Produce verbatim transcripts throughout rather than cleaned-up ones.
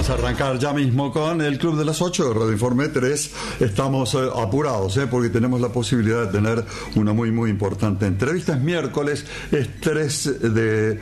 a arrancar ya mismo con el Club de las ocho de Radio Informe tres. Estamos eh, apurados eh, porque tenemos la posibilidad de tener una muy muy importante entrevista. Es miércoles, es tres de...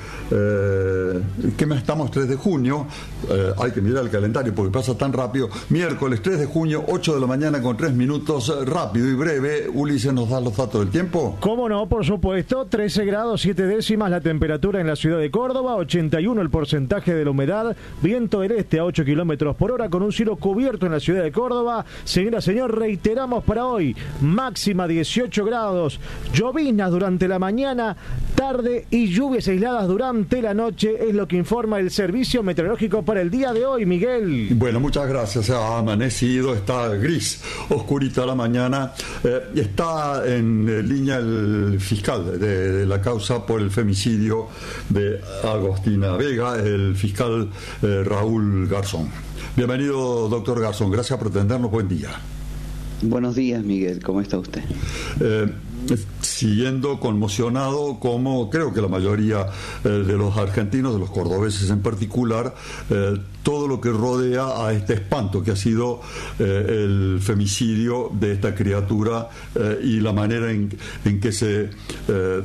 Eh, ¿Qué mes estamos? tres de junio. Eh, hay que mirar el calendario porque pasa tan rápido. Miércoles tres de junio, ocho de la mañana con tres minutos. Rápido y breve. Ulises, ¿nos da los datos del tiempo? ¿Cómo no? Por supuesto. trece grados siete décimas la temperatura en la ciudad de Córdoba, ochenta y uno el porcentaje de la humedad, viento del este a ocho kilómetros por hora con un cielo cubierto en la ciudad de Córdoba. Señora, señor, reiteramos para hoy, máxima dieciocho grados, lloviznas durante la mañana, tarde y lluvias aisladas durante la noche, es lo que informa el servicio meteorológico para el día de hoy, Miguel. Bueno, muchas gracias. Ha amanecido, está gris, oscurita la mañana. Eh, está en eh, línea el fiscal de, de la causa por el femicidio de Agostina Vega, el fiscal eh, Raúl Garzón. Bienvenido, doctor Garzón, gracias por atendernos, buen día. Buenos días, Miguel, ¿cómo está usted? Eh, siguiendo conmocionado, como creo que la mayoría eh, de los argentinos, de los cordobeses en particular, eh, todo lo que rodea a este espanto que ha sido eh, el femicidio de esta criatura eh, y la manera en, en que se... Eh,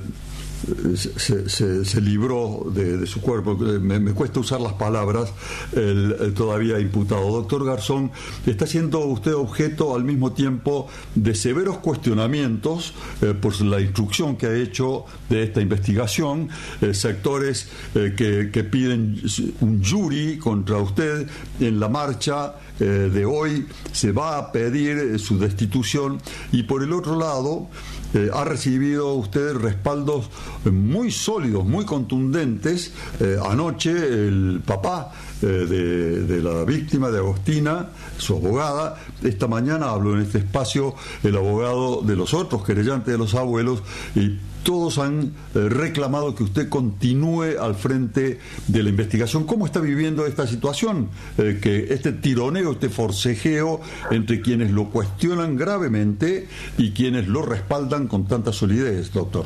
Se, se, se libró de, de su cuerpo. Me, me cuesta usar las palabras, el, el todavía imputado. Doctor Garzón, está siendo usted objeto al mismo tiempo de severos cuestionamientos eh, por la instrucción que ha hecho de esta investigación, eh, sectores eh, que, que piden un jury contra usted. En la marcha eh, de hoy se va a pedir eh, su destitución, y por el otro lado Eh, ha recibido usted respaldos muy sólidos, muy contundentes. Eh, anoche el papá eh, de, de la víctima, de Agostina, su abogada, esta mañana habló en este espacio el abogado de los otros querellantes, de los abuelos, y todos han eh, reclamado que usted continúe al frente de la investigación. ¿Cómo está viviendo esta situación? Eh, que este tironeo, este forcejeo entre quienes lo cuestionan gravemente y quienes lo respaldan con tanta solidez, doctor.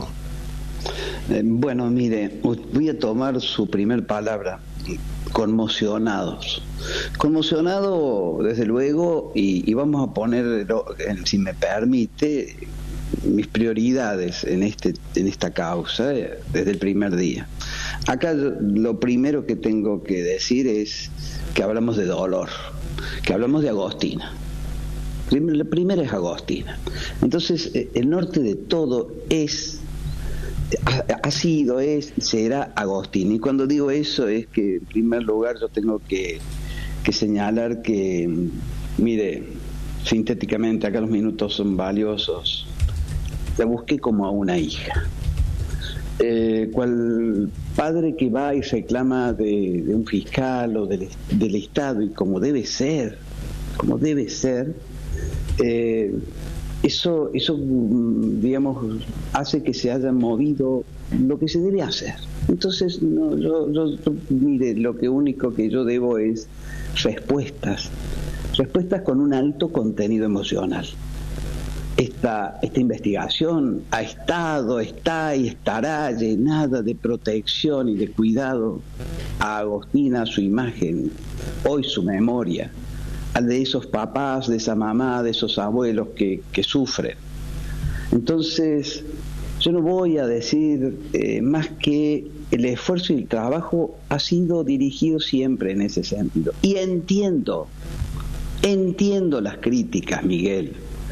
Eh, bueno, mire, voy a tomar su primer palabra, conmocionados. Conmocionado, desde luego, y, y vamos a poner, si me permite, mis prioridades en este en esta causa eh, desde el primer día. Acá lo primero que tengo que decir es que hablamos de dolor, que hablamos de Agostina. La primera es Agostina. Entonces, el norte de todo es, ha, ha sido, es y será Agostina. Y cuando digo eso es que, en primer lugar, yo tengo que, que señalar que, mire, sintéticamente, acá los minutos son valiosos. La busqué como a una hija. Eh, cual padre que va y reclama de, de un fiscal o del, del Estado, y como debe ser, como debe ser, eh, eso, eso, digamos, hace que se haya movido lo que se debe hacer. Entonces, no, yo, yo, yo, mire, lo que único que yo debo es respuestas, respuestas con un alto contenido emocional. Esta, esta investigación ha estado, está y estará llenada de protección y de cuidado a Agostina, a su imagen, hoy su memoria, al de esos papás, de esa mamá, de esos abuelos que, que sufren. Entonces, yo no voy a decir eh, más que el esfuerzo y el trabajo ha sido dirigido siempre en ese sentido. Y entiendo, entiendo las críticas, Miguel.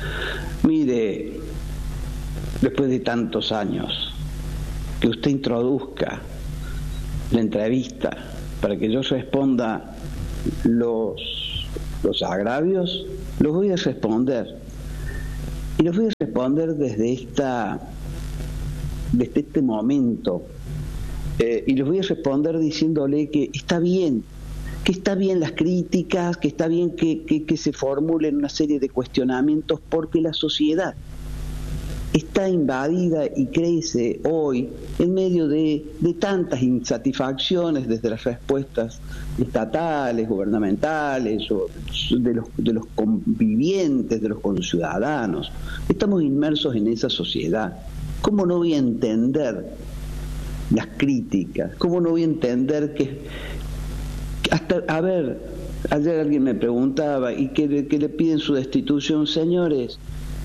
Mire, después de tantos años, que usted introduzca la entrevista para que yo responda los, los agravios, los voy a responder. Y los voy a responder desde esta, desde este momento. Eh, y los voy a responder diciéndole que está bien, que está bien las críticas, que está bien que, que, que se formulen una serie de cuestionamientos, porque la sociedad está invadida y crece hoy en medio de, de tantas insatisfacciones desde las respuestas estatales, gubernamentales, o de los, de los convivientes, de los conciudadanos. Estamos inmersos en esa sociedad. ¿Cómo no voy a entender las críticas? ¿Cómo no voy a entender que hasta, a ver, Ayer alguien me preguntaba, ¿y que le, que le piden su destitución? Señores,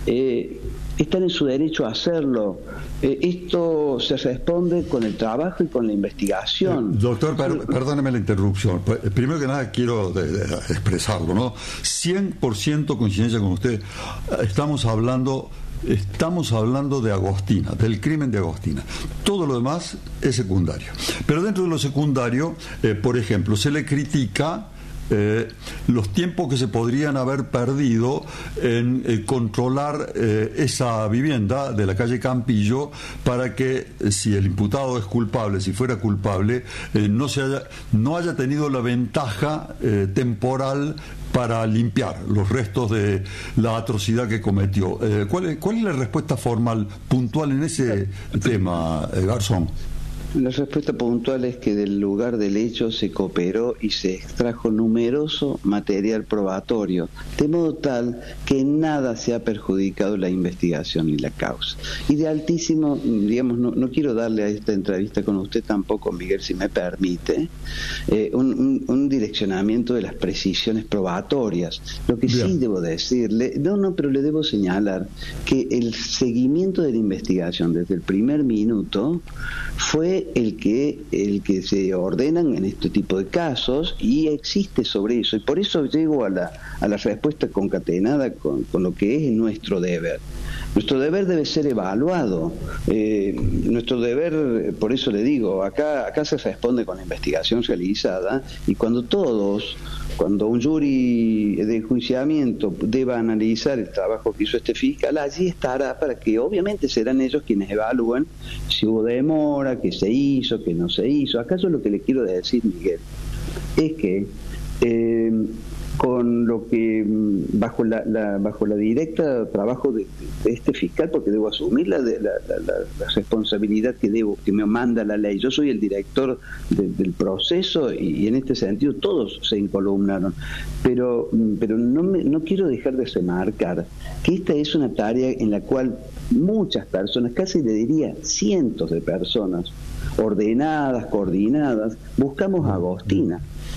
eh, están en su derecho a hacerlo. Eh, esto se responde con el trabajo y con la investigación. Eh, doctor, per, perdóneme la interrupción. Primero que nada quiero de, de expresarlo, ¿no? cien por ciento coincidencia con usted. Estamos hablando... Estamos hablando de Agostina, del crimen de Agostina. Todo lo demás es secundario. Pero dentro de lo secundario, eh, por ejemplo, se le critica eh, los tiempos que se podrían haber perdido en eh, controlar eh, esa vivienda de la calle Campillo para que, eh, si el imputado es culpable, si fuera culpable, eh, no se haya, no haya tenido la ventaja eh, temporal para limpiar los restos de la atrocidad que cometió. Eh, ¿cuál, es, ¿Cuál es la respuesta formal puntual en ese tema, eh, Garzón? La respuesta puntual es que del lugar del hecho se cooperó y se extrajo numeroso material probatorio, de modo tal que en nada se ha perjudicado la investigación ni la causa. Y de altísimo, digamos, no, no quiero darle a esta entrevista con usted tampoco, Miguel, si me permite, eh, un, un, un direccionamiento de las precisiones probatorias. Lo que Bien. sí debo decirle, no, no, pero le debo señalar que el seguimiento de la investigación desde el primer minuto fue el que el que se ordenan en este tipo de casos y existe sobre eso, y por eso llego a la a la respuesta concatenada con, con lo que es nuestro deber. Nuestro deber debe ser evaluado. Eh, nuestro deber, por eso le digo, acá acá se responde con la investigación realizada, y cuando todos, cuando un jury de enjuiciamiento deba analizar el trabajo que hizo este fiscal, allí estará para que obviamente serán ellos quienes evalúen si hubo demora, que se hizo, que no se hizo. ¿Acaso lo que le quiero decir, Miguel, es que eh, con lo que bajo la, la bajo la directa trabajo de, de este fiscal, porque debo asumir la, la, la, la, la responsabilidad que debo que me manda la ley. Yo soy el director de, del proceso y, y en este sentido todos se incolumnaron, pero pero no me, no quiero dejar de remarcar que esta es una tarea en la cual muchas personas, casi le diría cientos de personas ordenadas, coordinadas, buscamos a Agostina.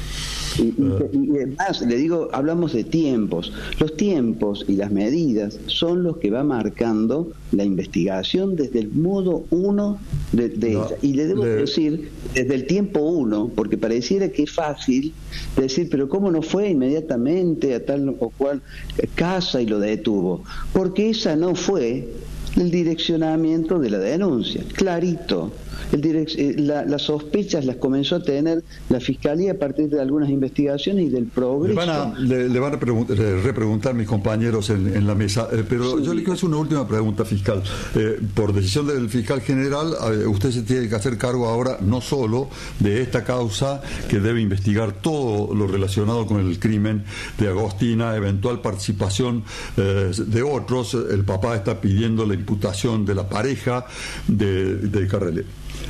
Y, y, y además, le digo, hablamos de tiempos. Los tiempos y las medidas son los que va marcando la investigación desde el modo uno de, de no, ella. Y le debo le... decir, desde el tiempo uno, porque pareciera que es fácil decir, pero ¿cómo no fue inmediatamente a tal o cual casa y lo detuvo? Porque esa no fue el direccionamiento de la denuncia, clarito. El direc- eh, la, las sospechas las comenzó a tener la Fiscalía a partir de algunas investigaciones y del progreso. Le van a, le, le van a pregun- repreguntar mis compañeros en, en la mesa, eh, pero sí. Yo le quiero hacer una última pregunta, fiscal. Eh, por decisión del fiscal general, eh, usted se tiene que hacer cargo ahora no solo de esta causa, que debe investigar todo lo relacionado con el crimen de Agostina, eventual participación eh, de otros. El papá está pidiendo la imputación de la pareja de, de Carrelé.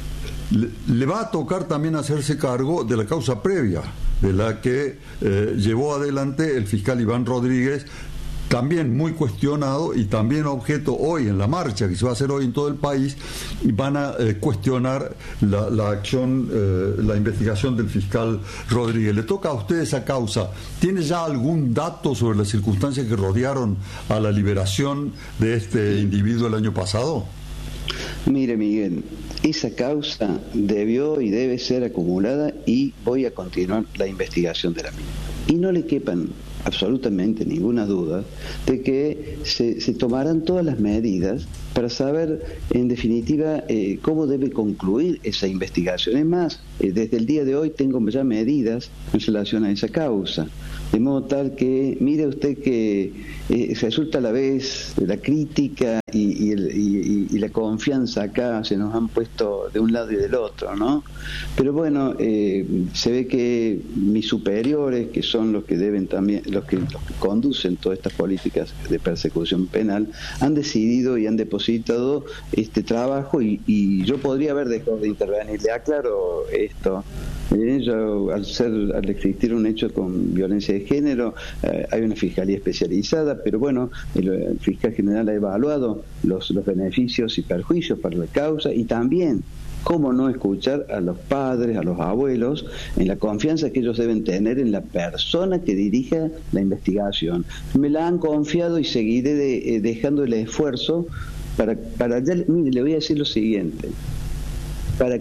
Le, le va a tocar también hacerse cargo de la causa previa, de la que eh, llevó adelante el fiscal Iván Rodríguez, también muy cuestionado y también objeto hoy en la marcha que se va a hacer hoy en todo el país, y van a eh, cuestionar la, la acción, eh, la investigación del fiscal Rodríguez. Le toca a usted esa causa. ¿Tiene ya algún dato sobre las circunstancias que rodearon a la liberación de este individuo el año pasado? Mire, Miguel, esa causa debió y debe ser acumulada y voy a continuar la investigación de la misma. Y no le quepan absolutamente ninguna duda de que se, se tomarán todas las medidas para saber, en definitiva, eh, cómo debe concluir esa investigación. Es más, eh, desde el día de hoy tengo ya medidas en relación a esa causa. De modo tal que, mire usted que eh, resulta a la vez la crítica y, y, el, y, y la confianza acá se nos han puesto de un lado y del otro, ¿no? Pero bueno, eh, se ve que mis superiores, que son los que deben también, los que, los que conducen todas estas políticas de persecución penal, han decidido y han depositado este trabajo y, y yo podría haber dejado de intervenir. Le aclaro esto. Eh, yo, al ser, al existir un hecho con violencia de género, eh, hay una fiscalía especializada, pero bueno, el, el fiscal general ha evaluado los, los beneficios y perjuicios para la causa y también ¿Cómo no escuchar a los padres, a los abuelos, en la confianza que ellos deben tener en la persona que dirija la investigación? Me la han confiado y seguiré de, eh, dejando el esfuerzo para, para ya, mire, le voy a decir lo siguiente, para,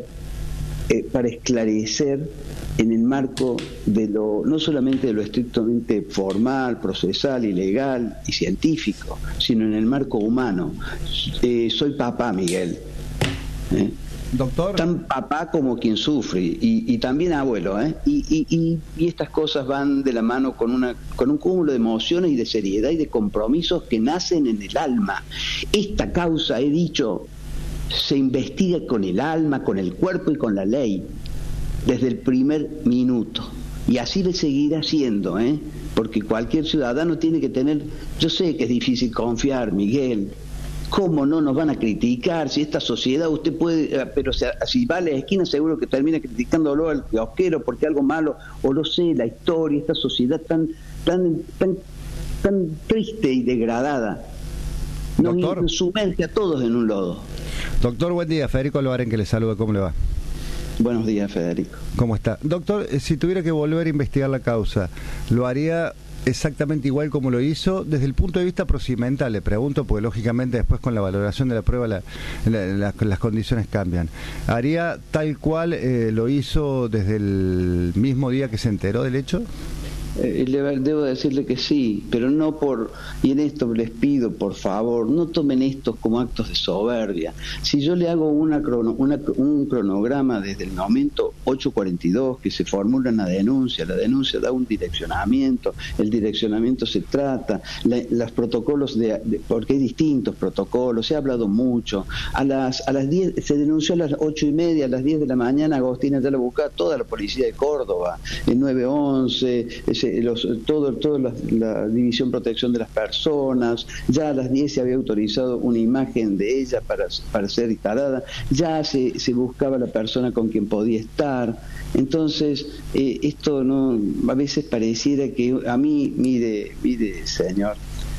eh, para esclarecer en el marco de lo, no solamente de lo estrictamente formal, procesal y legal y científico, sino en el marco humano. Eh, soy papá, Miguel. ¿Eh? Doctor. Tan papá como quien sufre, y, y también abuelo, ¿eh? Y, y, y, y estas cosas van de la mano con una con un cúmulo de emociones y de seriedad y de compromisos que nacen en el alma. Esta causa, he dicho, se investiga con el alma, con el cuerpo y con la ley, desde el primer minuto. Y así le seguirá siendo, ¿eh? Porque cualquier ciudadano tiene que tener... Yo sé que es difícil confiar, Miguel. ¿Cómo no nos van a criticar? Si esta sociedad usted puede, pero si va a la esquina seguro que termina criticándolo al kiosquero porque algo malo, o no sé, la historia, esta sociedad tan tan tan tan triste y degradada nos, nos sumerge a todos en un lodo. Doctor, buen día. Federico Albarén, que le saluda. ¿Cómo le va? Buenos días, Federico. ¿Cómo está? Doctor, si tuviera que volver a investigar la causa, ¿lo haría exactamente igual como lo hizo? Desde el punto de vista procedimental, le pregunto, porque lógicamente después con la valoración de la prueba la, la, la, las condiciones cambian. ¿Haría tal cual eh, lo hizo desde el mismo día que se enteró del hecho? Eh, le, debo decirle que sí, pero no por... Y en esto les pido, por favor, no tomen estos como actos de soberbia. Si yo le hago una, crono, una un cronograma desde el momento ocho cuarenta y dos, que se formula una denuncia, la denuncia da un direccionamiento, el direccionamiento se trata, la, los protocolos, de, de porque hay distintos protocolos, se ha hablado mucho. A las a las diez, se denunció a las ocho y media, a las diez de la mañana, Agostina ya la buscaba toda la policía de Córdoba, el nueve once, Los, todo, todo la, la División Protección de las Personas, ya a las diez se había autorizado una imagen de ella para, para ser instalada, ya se, se buscaba la persona con quien podía estar. Entonces, eh, esto no, a veces pareciera que a mí, mire, mire, señor,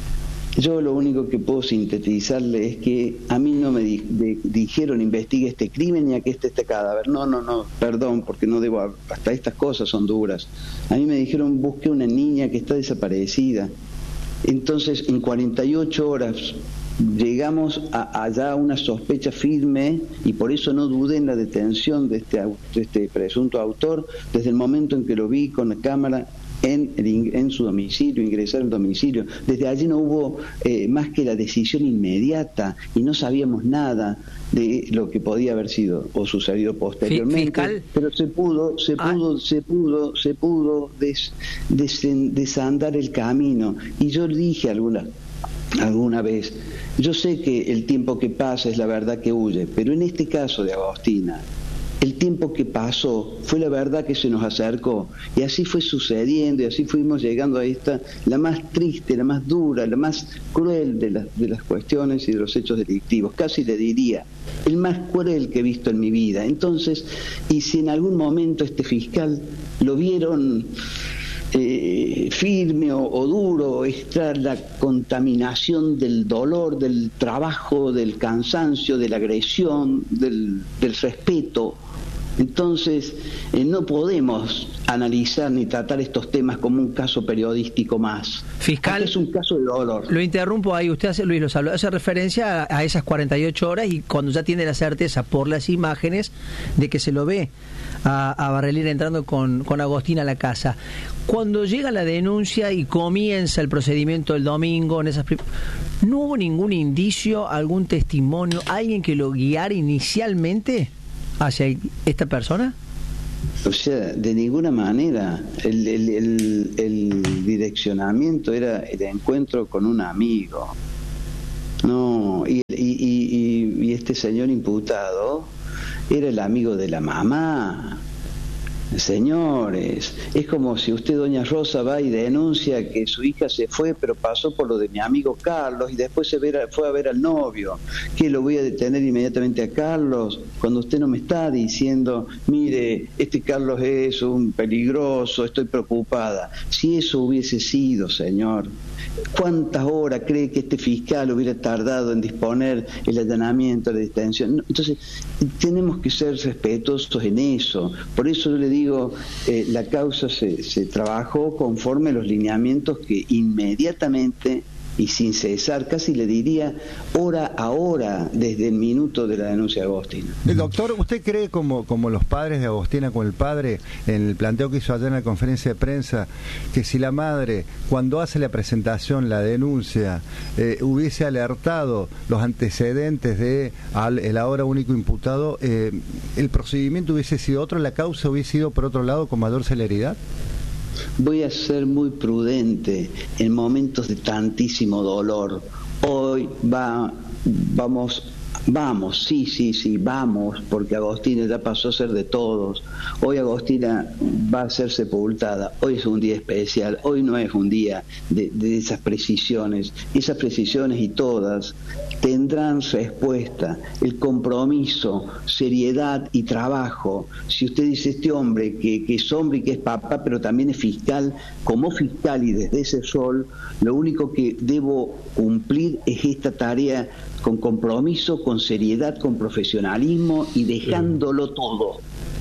yo lo único que puedo sintetizarle es que a mí no me di, de, dijeron investigue este crimen y aquí está este cadáver. No, no, no, perdón, porque no debo, hasta estas cosas son duras. A mí me dijeron busque una niña que está desaparecida. Entonces, en cuarenta y ocho horas llegamos a, allá a una sospecha firme y por eso no dudé en la detención de este, de este presunto autor desde el momento en que lo vi con la cámara En, en su domicilio, ingresar al domicilio. Desde allí no hubo eh, más que la decisión inmediata y no sabíamos nada de lo que podía haber sido o sucedido posteriormente. ¿Fiscal? Pero se pudo, se pudo, ah. se pudo, se pudo des, des, desandar el camino. Y yo dije alguna, alguna vez, yo sé que el tiempo que pasa es la verdad que huye, pero en este caso de Agostina, el tiempo que pasó fue la verdad que se nos acercó y así fue sucediendo y así fuimos llegando a esta, la más triste, la más dura, la más cruel de las, de las cuestiones y de los hechos delictivos, casi le diría, el más cruel que he visto en mi vida. Entonces, y si en algún momento este fiscal lo vieron eh, firme o, o duro, extra la contaminación del dolor, del trabajo, del cansancio, de la agresión, del, del respeto. Entonces, eh, no podemos analizar ni tratar estos temas como un caso periodístico más. Fiscal, es un caso de dolor. Lo interrumpo ahí, usted hace, Luis lo saluda, hace referencia a, a esas cuarenta y ocho horas y cuando ya tiene la certeza por las imágenes de que se lo ve a, a Barrelier entrando con, con Agostina a la casa. Cuando llega la denuncia y comienza el procedimiento el domingo, en esas prim- ¿no hubo ningún indicio, algún testimonio, alguien que lo guiara inicialmente hacia esta persona? O sea, de ninguna manera. El, el, el, el direccionamiento era el encuentro con un amigo. No, y, y, y, y este señor imputado era el amigo de la mamá. Señores, es como si usted, doña Rosa, va y denuncia que su hija se fue, pero pasó por lo de mi amigo Carlos y después se ver, fue a ver al novio. ¿Qué, lo voy a detener inmediatamente a Carlos? Cuando usted no me está diciendo, mire, este Carlos es un peligroso, estoy preocupada. Si eso hubiese sido, señor, ¿cuántas horas cree que este fiscal hubiera tardado en disponer el allanamiento, la detención? Entonces, tenemos que ser respetuosos en eso. Por eso yo le digo, eh, la causa se, se trabajó conforme a los lineamientos que inmediatamente y sin cesar, casi le diría hora a hora, desde el minuto de la denuncia de Agostina. El doctor, ¿usted cree como, como los padres de Agostina, como el padre, en el planteo que hizo ayer en la conferencia de prensa, que si la madre, cuando hace la presentación, la denuncia, eh, hubiese alertado los antecedentes de al, el ahora único imputado, eh, el procedimiento hubiese sido otro, la causa hubiese ido por otro lado con mayor celeridad? Voy a ser muy prudente en momentos de tantísimo dolor. Hoy va, vamos, vamos, sí, sí, sí, vamos, porque Agostina ya pasó a ser de todos. Hoy Agostina va a ser sepultada. Hoy es un día especial. Hoy no es un día de, de esas precisiones. Esas precisiones y todas tendrán respuesta. El compromiso, seriedad y trabajo. Si usted dice este hombre que, que es hombre y que es papá, pero también es fiscal, como fiscal y desde ese rol, lo único que debo cumplir es esta tarea con compromiso, con seriedad, con profesionalismo y dejándolo todo.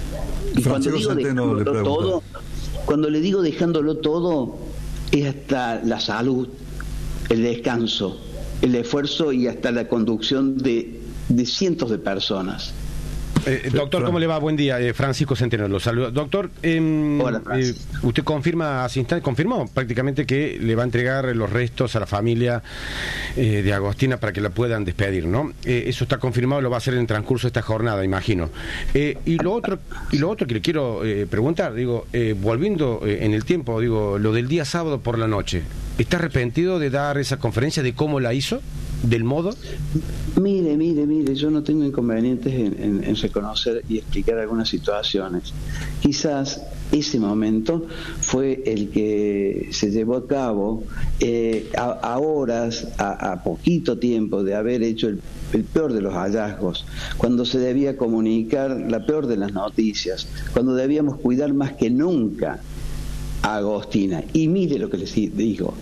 Y cuando digo dejándolo todo, cuando le digo dejándolo todo, es hasta la salud, el descanso, el esfuerzo y hasta la conducción de, de cientos de personas. Eh, doctor, ¿cómo le va? Buen día. Eh, Francisco Centeno lo saluda. Doctor, eh, Hola, eh, usted confirma, confirmó prácticamente que le va a entregar los restos a la familia eh, de Agostina para que la puedan despedir, ¿no? Eh, eso está confirmado, lo va a hacer en el transcurso de esta jornada, imagino. Eh, y lo otro y lo otro que le quiero eh, preguntar, digo, eh, volviendo eh, en el tiempo, digo, lo del día sábado por la noche, ¿está arrepentido de dar esa conferencia, de cómo la hizo? ¿Del modo? Mire, mire, mire, yo no tengo inconvenientes en, en, en reconocer y explicar algunas situaciones. Quizás ese momento fue el que se llevó a cabo eh, a, a horas, a, a poquito tiempo de haber hecho el, el peor de los hallazgos, cuando se debía comunicar la peor de las noticias, cuando debíamos cuidar más que nunca a Agostina. Y mire lo que les digo.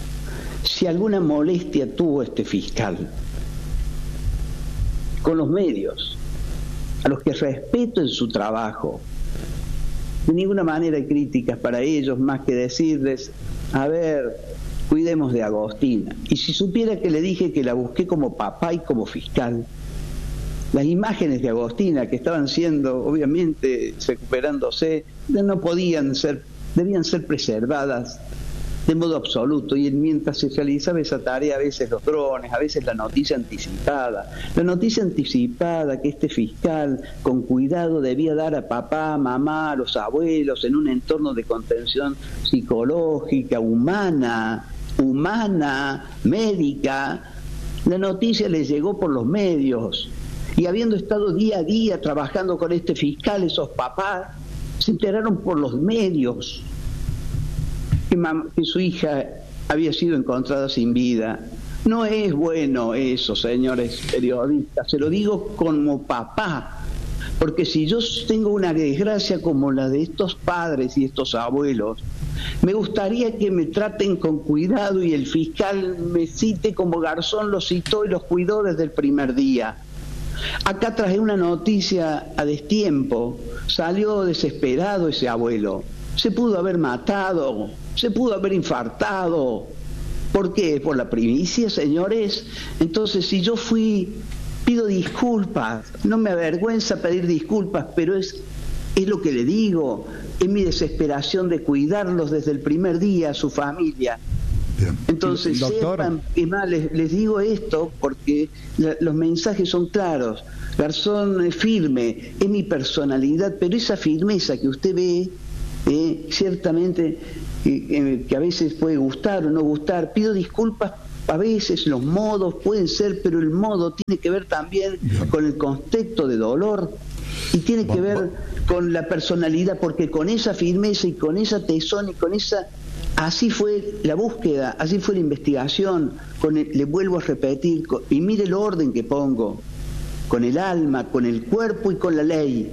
Si alguna molestia tuvo este fiscal con los medios, a los que respeto en su trabajo, de ninguna manera hay críticas para ellos más que decirles, a ver, cuidemos de Agostina. Y si supiera que le dije que la busqué como papá y como fiscal, las imágenes de Agostina que estaban siendo, obviamente, recuperándose, no podían ser, debían ser preservadas de modo absoluto, y mientras se realizaba esa tarea, a veces los drones, a veces la noticia anticipada, la noticia anticipada que este fiscal con cuidado debía dar a papá, mamá, a los abuelos, en un entorno de contención psicológica, humana, humana, médica, la noticia les llegó por los medios, y habiendo estado día a día trabajando con este fiscal, esos papás se enteraron por los medios que su hija había sido encontrada sin vida. No es bueno eso, señores periodistas, se lo digo como papá, porque si yo tengo una desgracia como la de estos padres y estos abuelos, me gustaría que me traten con cuidado y el fiscal me cite como Garzón los citó y los cuidó desde el primer día. Acá traje una noticia a destiempo, salió desesperado ese abuelo, se pudo haber matado, se pudo haber infartado. ¿Por qué? ¿Por la primicia, señores? Entonces, si yo fui, pido disculpas, no me avergüenza pedir disculpas, pero es, es lo que le digo, es mi desesperación de cuidarlos desde el primer día a su familia. Bien. Entonces, doctor, sepan, es más, les, les digo esto porque la, los mensajes son claros. Garzón es firme, es mi personalidad, pero esa firmeza que usted ve, Eh, ciertamente eh, eh, que a veces puede gustar o no gustar, pido disculpas, a veces los modos pueden ser, pero el modo tiene que ver también Bien. con el contexto de dolor y tiene que ver con la personalidad, porque con esa firmeza y con esa tesón y con esa... Así fue la búsqueda, así fue la investigación, con el, le vuelvo a repetir, con, y mire el orden que pongo, con el alma, con el cuerpo y con la ley.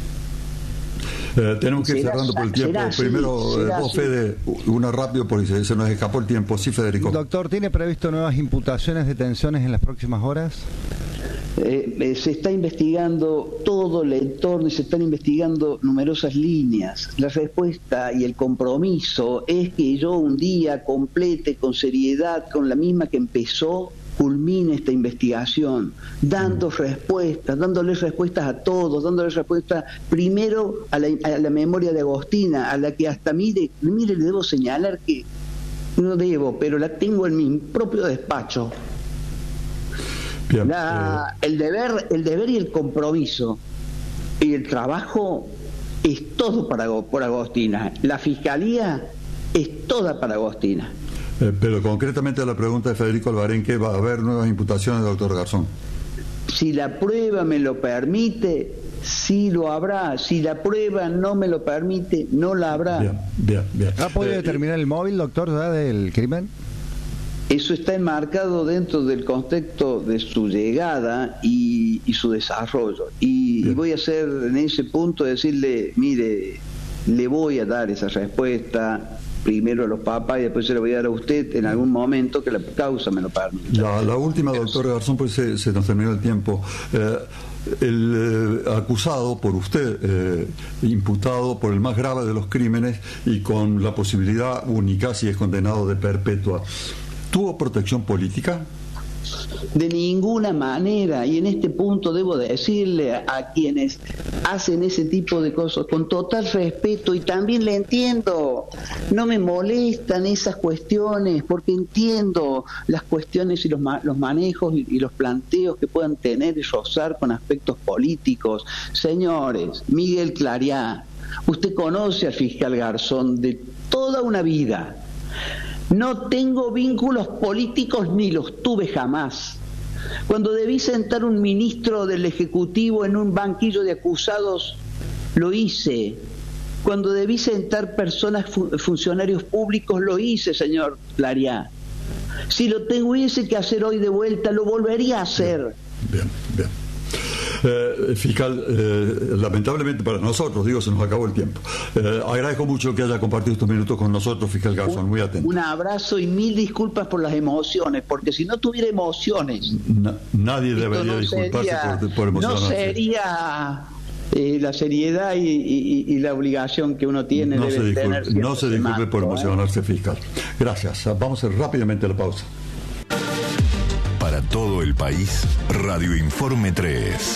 Eh, tenemos que ir cerrando por el tiempo. Primero, eh, vos, Fede, una rápido porque se, se nos escapó el tiempo. Sí, Federico. Doctor, ¿tiene previsto nuevas imputaciones, detenciones en las próximas horas? Eh, eh, se está investigando todo el entorno y se están investigando numerosas líneas. La respuesta y el compromiso es que yo un día complete con seriedad, con la misma que empezó, culmine esta investigación, dando respuestas, dándoles respuestas a todos, dándoles respuestas primero a la, a la memoria de Agostina, a la que hasta mire, mire, le debo señalar que no debo, pero la tengo en mi propio despacho. Bien, la, eh... el deber, el deber y el compromiso y el trabajo es todo para por Agostina. La fiscalía es toda para Agostina. Eh, pero concretamente la pregunta de Federico Alvarenque, ¿va a haber nuevas imputaciones, doctor Garzón? Si la prueba me lo permite, sí lo habrá. Si la prueba no me lo permite, no la habrá. Bien, bien, bien. ¿Ha podido eh, determinar el móvil, doctor, ya del crimen? Eso está enmarcado dentro del contexto de su llegada y, y su desarrollo. Y, y voy a hacer en ese punto decirle, mire, le voy a dar esa respuesta primero a los papás y después se lo voy a dar a usted en algún momento que la causa me lo permita. La, la última, doctor Garzón, pues se, se nos terminó el tiempo. Eh, el eh, acusado por usted, eh, imputado por el más grave de los crímenes y con la posibilidad única, si es condenado, de perpetua, ¿tuvo protección política? De ninguna manera, y en este punto debo decirle a, a quienes hacen ese tipo de cosas con total respeto, y también le entiendo, no me molestan esas cuestiones porque entiendo las cuestiones y los, ma los manejos y, y los planteos que puedan tener y rozar con aspectos políticos. Señores, Miguel Clariá, usted conoce al fiscal Garzón de toda una vida. No tengo vínculos políticos ni los tuve jamás. Cuando debí sentar un ministro del Ejecutivo en un banquillo de acusados, lo hice. Cuando debí sentar personas, fu funcionarios públicos, lo hice, señor Clariá. Si lo tuviese que hacer hoy de vuelta, lo volvería a hacer. Bien, bien. Eh, fiscal, eh, lamentablemente para nosotros, digo, se nos acabó el tiempo. Eh, agradezco mucho que haya compartido estos minutos con nosotros, fiscal Garzón, muy atento. Un abrazo y mil disculpas por las emociones, porque si no tuviera emociones... Na nadie debería no disculparse sería, por, por emocionarse. No sería... Eh, la seriedad y, y, y la obligación que uno tiene no debe se disculpe, tener. No se disculpe manto, por emocionarse, ¿eh? Fiscal. Gracias. Vamos a hacer rápidamente la pausa. Para todo el país, Radio Informe tres.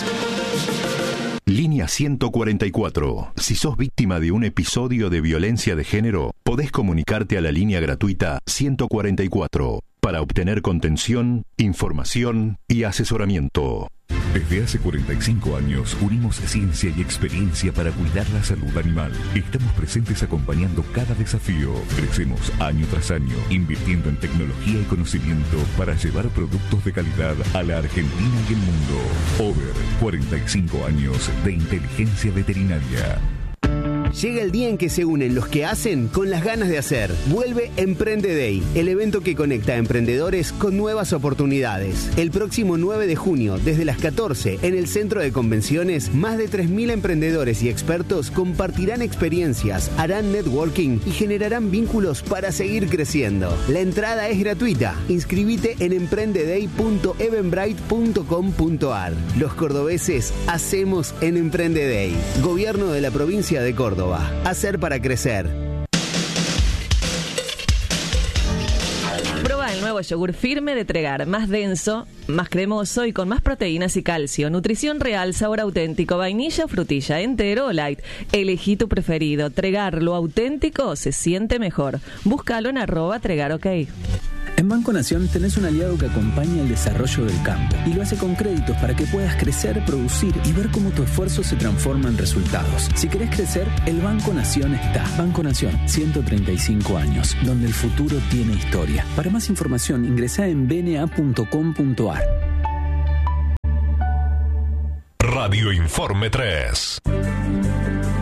Línea ciento cuarenta y cuatro. Si sos víctima de un episodio de violencia de género, podés comunicarte a la línea gratuita ciento cuarenta y cuatro para obtener contención, información y asesoramiento. Desde hace cuarenta y cinco años unimos ciencia y experiencia para cuidar la salud animal. Estamos presentes acompañando cada desafío. Crecemos año tras año, invirtiendo en tecnología y conocimiento para llevar productos de calidad a la Argentina y el mundo. Over, cuarenta y cinco años de inteligencia veterinaria. Llega el día en que se unen los que hacen con las ganas de hacer. Vuelve Emprende Day, el evento que conecta a emprendedores con nuevas oportunidades. El próximo nueve de junio, desde las catorce, en el Centro de Convenciones, más de tres mil emprendedores y expertos compartirán experiencias, harán networking y generarán vínculos para seguir creciendo. La entrada es gratuita. Inscribite en emprendeday punto eventbrite punto com punto ar. Los cordobeses hacemos en Emprende Day. Gobierno de la provincia de Córdoba. Hacer para crecer. Prueba el nuevo yogur firme de Tregar, más denso, más cremoso y con más proteínas y calcio. Nutrición real, sabor auténtico, vainilla o frutilla, entero o light. Elegí tu preferido. Tregar, lo auténtico se siente mejor. Búscalo en arroba Tregar, ok. En Banco Nación tenés un aliado que acompaña el desarrollo del campo y lo hace con créditos para que puedas crecer, producir y ver cómo tu esfuerzo se transforma en resultados. Si querés crecer, el Banco Nación está. Banco Nación, ciento treinta y cinco años, donde el futuro tiene historia. Para más información, ingresá en b n a punto com punto ar. Radio Informe tres.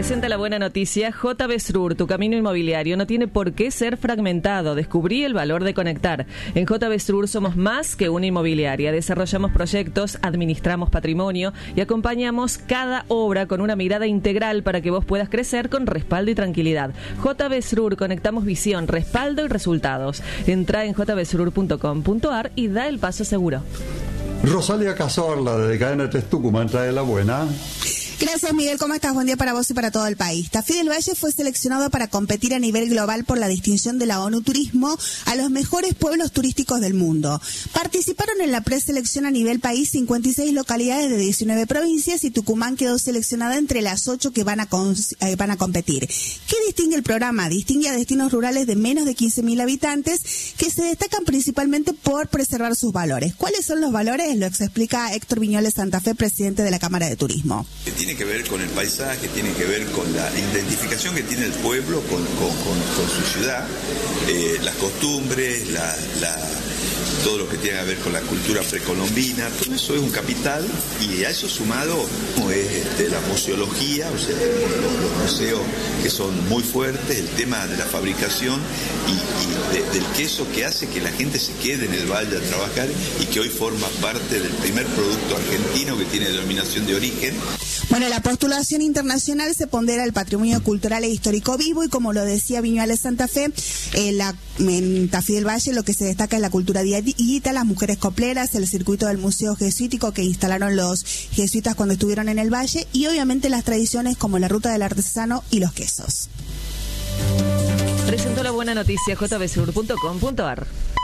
Presenta la buena noticia. J B Srur, tu camino inmobiliario no tiene por qué ser fragmentado. Descubrí el valor de conectar. En J B Srur somos más que una inmobiliaria. Desarrollamos proyectos, administramos patrimonio y acompañamos cada obra con una mirada integral para que vos puedas crecer con respaldo y tranquilidad. J B Srur, conectamos visión, respaldo y resultados. Entra en j b srur punto com punto a r y da el paso seguro. Rosalía Cazorla, de Cadena tres Tucumán, trae la buena. Gracias, Miguel. ¿Cómo estás? Buen día para vos y para todo el país. Tafí del Valle fue seleccionado para competir a nivel global por la distinción de la ONU Turismo a los mejores pueblos turísticos del mundo. Participaron en la preselección a nivel país cincuenta y seis localidades de diecinueve provincias y Tucumán quedó seleccionada entre las ocho que van a, con, eh, van a competir. ¿Qué distingue el programa? Distingue a destinos rurales de menos de quince mil habitantes que se destacan principalmente por preservar sus valores. ¿Cuáles son los valores? Lo explica Héctor Viñoles Santa Fe, presidente de la Cámara de Turismo. Tiene que ver con el paisaje, tiene que ver con la identificación que tiene el pueblo con, con, con, con su ciudad, eh, las costumbres, la, la, todo lo que tiene que ver con la cultura precolombina, todo eso es un capital y a eso sumado es este, la museología, o sea, los, los museos que son muy fuertes, el tema de la fabricación y, y de, del queso que hace que la gente se quede en el valle a trabajar y que hoy forma parte del primer producto argentino que tiene denominación de origen. Bueno, la postulación internacional se pondera el patrimonio cultural e histórico vivo y como lo decía Viñuales Santa Fe, eh, la, en Tafí del Valle lo que se destaca es la cultura diaguita, las mujeres copleras, el circuito del Museo Jesuítico que instalaron los jesuitas cuando estuvieron en el Valle y obviamente las tradiciones como la ruta del artesano y los quesos. Presentó la buena noticia j b srur punto com punto a r.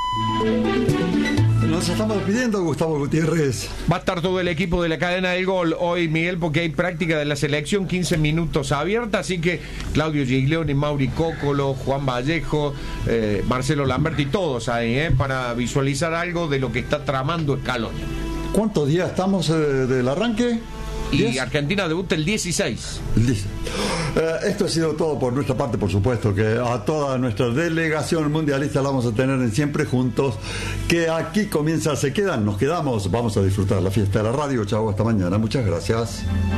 Nos estamos despidiendo, Gustavo Gutiérrez. Va a estar todo el equipo de la Cadena del Gol hoy, Miguel, porque hay práctica de la selección, quince minutos abierta, así que Claudio Giglioni, Mauri Cócolo, Juan Vallejo, eh, Marcelo Lamberti, todos ahí, eh, para visualizar algo de lo que está tramando Scaloni. ¿Cuántos días estamos eh, del arranque? Y ¿diez? Argentina debuta el dieciséis. El diez. Eh, esto ha sido todo por nuestra parte, por supuesto, que a toda nuestra delegación mundialista la vamos a tener en Siempre Juntos, que aquí comienza, se quedan, nos quedamos, vamos a disfrutar la fiesta de la radio. Chau, hasta mañana, muchas gracias.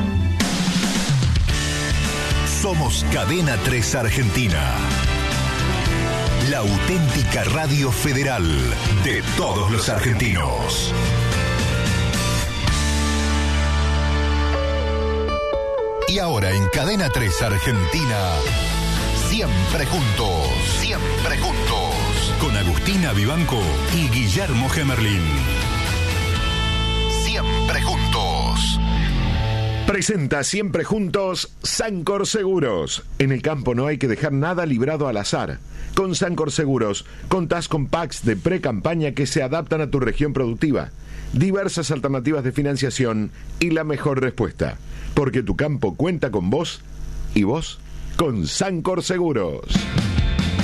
Somos Cadena tres Argentina, la auténtica radio federal de todos los argentinos. Y ahora en Cadena tres Argentina, Siempre Juntos, Siempre Juntos, con Agustina Vivanco y Guillermo Gemerlin. Siempre Juntos. Presenta Siempre Juntos Sancor Seguros. En el campo no hay que dejar nada librado al azar. Con Sancor Seguros contás con packs de pre-campaña que se adaptan a tu región productiva, diversas alternativas de financiación y la mejor respuesta. Porque tu campo cuenta con vos y vos con Sancor Seguros.